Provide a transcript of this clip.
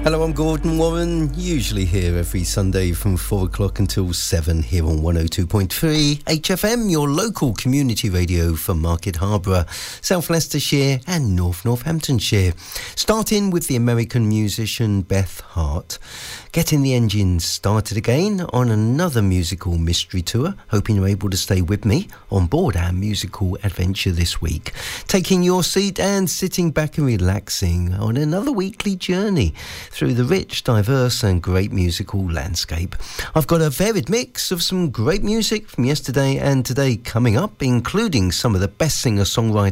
Hello, I'm Gordon Warren, usually here every Sunday from 4 o'clock until 7 here on 102.3 HFM, your local community radio for Market Harborough, South Leicestershire and North Northamptonshire. Starting with the American musician Beth Hart, getting the engines started again on another musical mystery tour, hoping you're able to stay with me on board our musical adventure this week, taking your seat and sitting back and relaxing on another weekly journey through the rich, diverse and great musical landscape. I've got a varied mix of some great music from yesterday and today coming up, including some of the best singer-songwriters